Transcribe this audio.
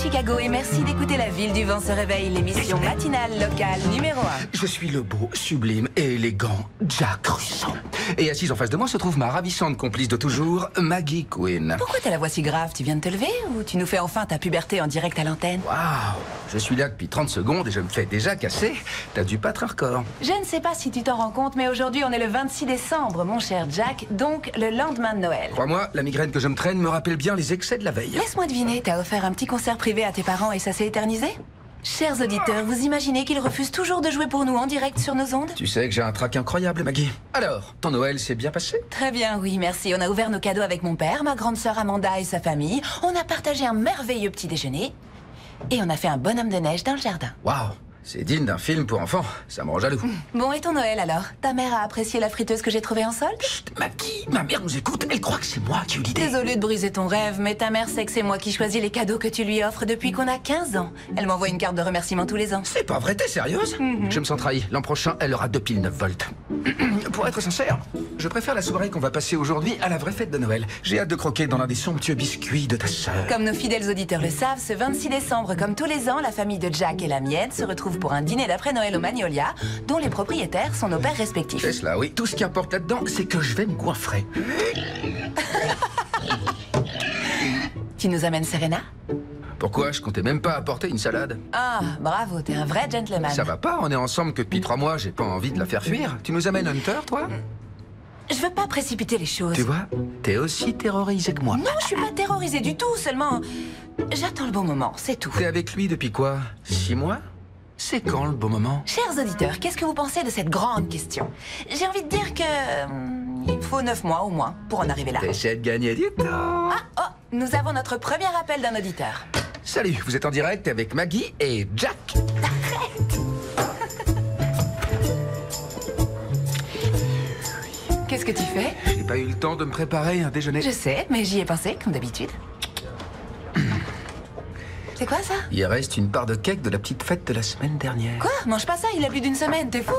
Chicago et merci d'écouter La Ville du Vent se réveille, l'émission matinale locale numéro 1. Je suis le beau, sublime et élégant Jack Russo. Et assise en face de moi se trouve ma ravissante complice de toujours, Maggie Quinn. Pourquoi t'as la voix si grave? Tu viens de te lever ou tu nous fais enfin ta puberté en direct à l'antenne? Waouh, je suis là depuis 30 secondes et je me fais déjà casser. T'as dû battre un record. Je ne sais pas si tu t'en rends compte, mais aujourd'hui on est le 26 décembre, mon cher Jack, donc le lendemain de Noël. Crois-moi, la migraine que je me traîne me rappelle bien les excès de la veille. Laisse-moi deviner, t'as offert un petit concert privé à tes parents et ça s'est éternisé? Chers auditeurs, vous imaginez qu'ils refusent toujours de jouer pour nous en direct sur nos ondes? Tu sais que j'ai un trac incroyable, Maggie. Alors, ton Noël s'est bien passé? Très bien, oui, merci. On a ouvert nos cadeaux avec mon père, ma grande sœur Amanda et sa famille. On a partagé un merveilleux petit déjeuner. Et on a fait un bonhomme de neige dans le jardin. Waouh, c'est digne d'un film pour enfants. Ça me rend jaloux. Bon, et ton Noël alors? Ta mère a apprécié la friteuse que j'ai trouvée en solde? Chut, Maggie, ma mère nous écoute. Elle croit que c'est moi qui ai eu l'idée. Désolée de briser ton rêve, mais ta mère sait que c'est moi qui choisis les cadeaux que tu lui offres depuis qu'on a 15 ans. Elle m'envoie une carte de remerciement tous les ans. C'est pas vrai, t'es sérieuse? Je me sens trahi. L'an prochain, elle aura 2 piles 9 volts. Pour être sincère, je préfère la soirée qu'on va passer aujourd'hui à la vraie fête de Noël. J'ai hâte de croquer dans l'un des somptueux biscuits de ta sœur. Comme nos fidèles auditeurs le savent, ce 26 décembre, comme tous les ans, la famille de Jack et la mienne se retrouvent pour un dîner d'après-Noël au Magnolia, dont les propriétaires sont nos pères respectifs. C'est cela, oui. Tout ce qui importe là-dedans, c'est que je vais me goinfrer. Tu nous amènes Serena? Pourquoi? Je comptais même pas apporter une salade. Ah, bravo, t'es un vrai gentleman. Ça va pas, on est ensemble que depuis 3 mois, j'ai pas envie de la faire fuir. Tu nous amènes Hunter, toi? Je veux pas précipiter les choses. Tu vois, t'es aussi terrorisé que moi. Non, je suis pas terrorisée du tout, seulement... J'attends le bon moment, c'est tout. T'es avec lui depuis quoi? 6 mois? C'est quand le bon moment? Chers auditeurs, qu'est-ce que vous pensez de cette grande question? J'ai envie de dire que... il faut 9 mois au moins pour en arriver là. T'essaies de gagner du temps. Ah, oh, nous avons notre premier appel d'un auditeur. Salut, vous êtes en direct avec Maggie et Jack. Qu'est-ce que tu fais? J'ai pas eu le temps de me préparer un déjeuner. Je sais, mais j'y ai pensé, comme d'habitude. C'est quoi ça? Il reste une part de cake de la petite fête de la semaine dernière. Quoi? Mange pas ça, il a plus d'une semaine, t'es fou?